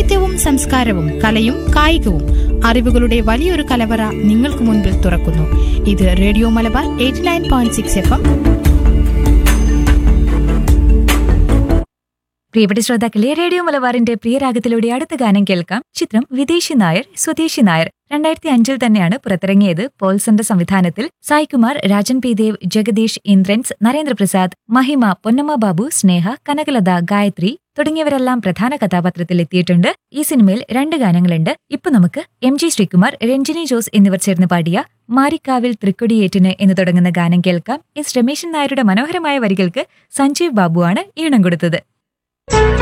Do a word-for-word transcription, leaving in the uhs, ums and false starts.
സാഹിത്യവും സംസ്കാരവും കലയും കായികവും അറിവുകളുടെ വലിയൊരു കലവറ നിങ്ങൾക്ക് മുൻപിൽ തുറക്കുന്നു. ഇത് radio Malabar eighty nine point six F M. പ്രിയപ്പെട്ട ശ്രോതാക്കളെ, റേഡിയോ മലബാറിന്റെ പ്രിയരാഗത്തിലൂടെ അടുത്ത ഗാനം കേൾക്കാം. ചിത്രം വിദേശി നായർ സ്വദേശി നായർ. രണ്ടായിരത്തി അഞ്ചിൽ തന്നെയാണ് പുറത്തിറങ്ങിയത്. പോൾസന്റെ സംവിധാനത്തിൽ സായ്കുമാർ, രാജൻ പി ദേവ്, ജഗദീഷ്, ഇന്ദ്രൻസ്, നരേന്ദ്രപ്രസാദ്, മഹിമ, പൊന്നമ്മ ബാബു, സ്നേഹ, കനകലത, ഗായത്രി തുടങ്ങിയവരെല്ലാം പ്രധാന കഥാപാത്രത്തിൽ എത്തിയിട്ടുണ്ട്. ഈ സിനിമയിൽ രണ്ട് ഗാനങ്ങളുണ്ട്. ഇപ്പൊ നമുക്ക് എം ജി ശ്രീകുമാർ, രഞ്ജിനി ജോസ് എന്നിവർ ചേർന്ന് പാടിയ മാരിക്കാവിൽ തൃക്കൊടിയേറ്റിന് എന്ന് തുടങ്ങുന്ന ഗാനം കേൾക്കാം. എസ് രമേശൻ നായരുടെ മനോഹരമായ വരികൾക്ക് സഞ്ജീവ് ബാബുവാണ് ഈണം കൊടുത്തത്.